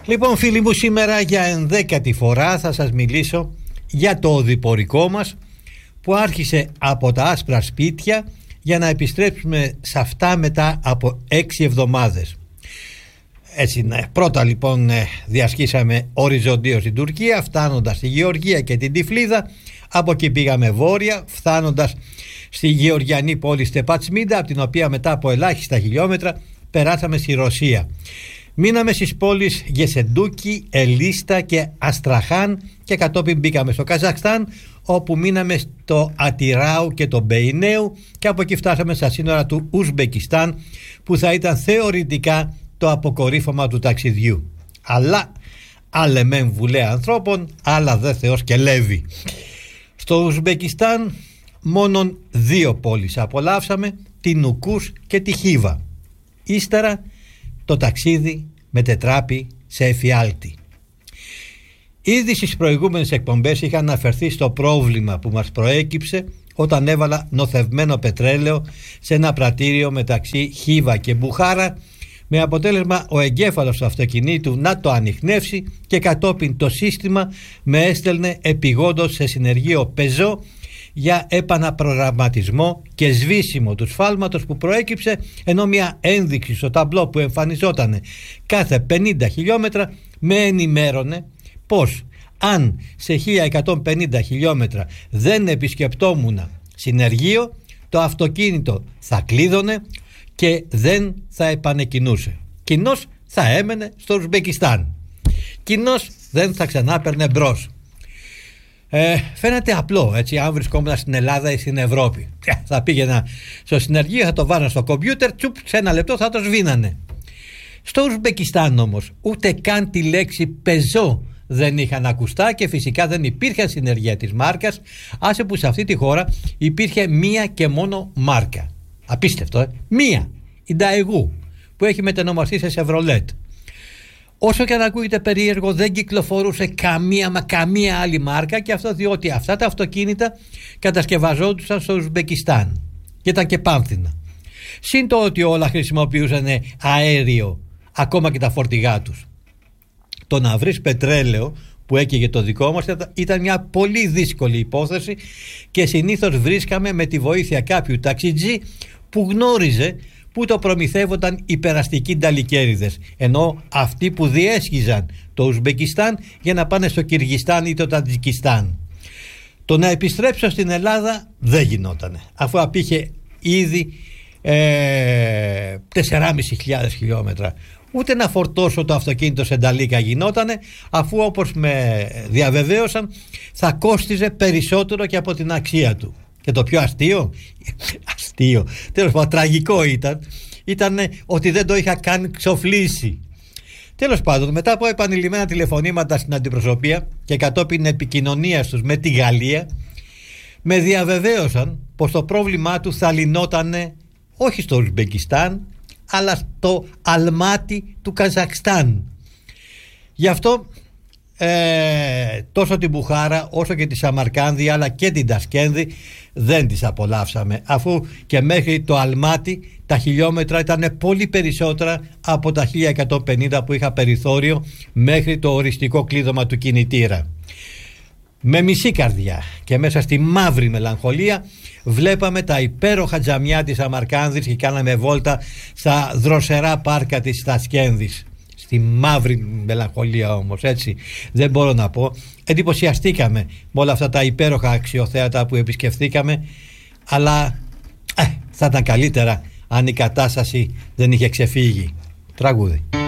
Λοιπόν, φίλοι μου, σήμερα για 11η φορά θα σας μιλήσω για το οδηπορικό μας που άρχισε από τα άσπρα σπίτια για να επιστρέψουμε σε αυτά μετά από 6 εβδομάδες. Έτσι, ναι. Πρώτα λοιπόν διασχίσαμε οριζοντίως στην Τουρκία, φτάνοντας στη Γεωργία και την Τυφλίδα. Από εκεί πήγαμε βόρεια, φτάνοντας στη γεωργιανή πόλη Στεπατσμίντα, από την οποία μετά από ελάχιστα χιλιόμετρα περάσαμε στη Ρωσία. Μείναμε στις πόλεις Γεσεντούκι, Ελίστα και Αστραχάν και κατόπιν μπήκαμε στο Καζακστάν, όπου μείναμε στο Ατυράου και το Μπεϊνέου, και από εκεί φτάσαμε στα σύνορα του Ουσμπεκιστάν, που θα ήταν θεωρητικά το αποκορύφωμα του ταξιδιού. Αλλά άλλε μεν βουλέα ανθρώπων, άλλα δε Θεός και Λέβη. Στο Ουσμπεκιστάν μόνον 2 πόλεις απολαύσαμε, την Ουκούς και τη Χίβα. Ύστερα το ταξίδι μετετράπη σε εφιάλτη. Ήδη στις προηγούμενες εκπομπές είχα αναφερθεί στο πρόβλημα που μας προέκυψε όταν έβαλα νοθευμένο πετρέλαιο σε ένα πρατήριο μεταξύ Χίβα και Μπουχάρα, με αποτέλεσμα ο εγκέφαλος του αυτοκινήτου να το ανιχνεύσει και κατόπιν το σύστημα με έστελνε επειγόντως σε συνεργείο πεζό για επαναπρογραμματισμό και σβήσιμο του σφάλματος που προέκυψε, ενώ μια ένδειξη στο ταμπλό που εμφανιζόταν κάθε 50 χιλιόμετρα με ενημέρωνε πως αν σε 1150 χιλιόμετρα δεν επισκεπτόμουν συνεργείο, το αυτοκίνητο θα κλείδωνε και δεν θα επανεκκινούσε. Κοινώς θα έμενε στο Ουσμπεκιστάν. Κοινώς δεν θα ξανά παίρνε μπρος. Φαίνεται απλό, έτσι, αν βρισκόμουν στην Ελλάδα ή στην Ευρώπη. Θα πήγαινα στο συνεργείο, θα το βάζα στο κομπιούτερ, τσουπ, σε 1 λεπτό θα το σβήνανε. Στο Ουσμπεκιστάν όμως ούτε καν τη λέξη πεζό δεν είχαν ακουστά και φυσικά δεν υπήρχε συνεργεία της μάρκας, άσε που σε αυτή τη χώρα υπήρχε μία και μόνο μάρκα. Απίστευτο, μία, η Daewoo, που έχει μετανομαστεί σε Chevrolet. Όσο και αν ακούγεται περίεργο, δεν κυκλοφορούσε καμία άλλη μάρκα, και αυτό διότι αυτά τα αυτοκίνητα κατασκευαζόντουσαν στο Ουσμπεκιστάν και ήταν και πάμφθηνα. Συν το ότι όλα χρησιμοποιούσαν αέριο, ακόμα και τα φορτηγά τους. Το να βρεις πετρέλαιο που έκαιγε το δικό μας ήταν μια πολύ δύσκολη υπόθεση, και συνήθως βρίσκαμε με τη βοήθεια κάποιου ταξιτζή που γνώριζε που το προμηθεύονταν οι περαστικοί νταλικέριδες, ενώ αυτοί που διέσχιζαν το Ουσμπεκιστάν για να πάνε στο Κυργιστάν ή το Τατζικιστάν. Το να επιστρέψω στην Ελλάδα δεν γινότανε, αφού απήχε ήδη 4.500 χιλιόμετρα. Ούτε να φορτώσω το αυτοκίνητο σε νταλίκα γινότανε, αφού όπως με διαβεβαίωσαν θα κόστιζε περισσότερο και από την αξία του. Και το πιο αστείο, τέλος πάντων τραγικό ήταν ότι δεν το είχα καν ξοφλήσει. Τέλος πάντων, μετά από επανειλημμένα τηλεφωνήματα στην αντιπροσωπεία και κατόπιν επικοινωνίας τους με τη Γαλλία, με διαβεβαίωσαν πως το πρόβλημά του θα λυνότανε όχι στο Ουσμπεκιστάν, αλλά στο Αλμάτι του Καζακστάν. Γι' αυτό τόσο την Μπουχάρα όσο και τη Σαμαρκάνδη αλλά και την Τασκένδη δεν τις απολαύσαμε, αφού και μέχρι το Αλμάτι τα χιλιόμετρα ήταν πολύ περισσότερα από τα 1150 που είχα περιθώριο μέχρι το οριστικό κλείδωμα του κινητήρα. Με μισή καρδιά και μέσα στη μαύρη μελαγχολία βλέπαμε τα υπέροχα τζαμιά της Σαμαρκάνδης και κάναμε βόλτα στα δροσερά πάρκα της Τασκένδης. Στη μαύρη μελαγχολία όμως, έτσι δεν μπορώ να πω. Εντυπωσιαστήκαμε με όλα αυτά τα υπέροχα αξιοθέατα που επισκεφθήκαμε, αλλά θα ήταν καλύτερα αν η κατάσταση δεν είχε ξεφύγει. Τραγούδι.